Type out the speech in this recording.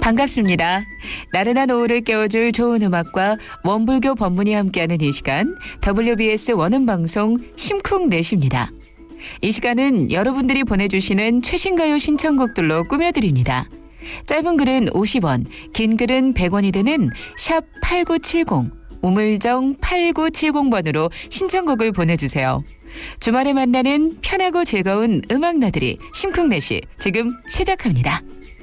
반갑습니다. 나른한 오후를 깨워줄 좋은 음악과 원불교 법문이 함께하는 이 시간 WBS 원음방송 심쿵넷입니다. 이 시간은 여러분들이 보내주시는 최신가요 신청곡들로 꾸며드립니다. 짧은 글은 50원, 긴 글은 100원이 되는 샵 8970, 우물정 8970번으로 신청곡을 보내주세요. 주말에 만나는 편하고 즐거운 음악 나들이 심쿵넷이 지금 시작합니다.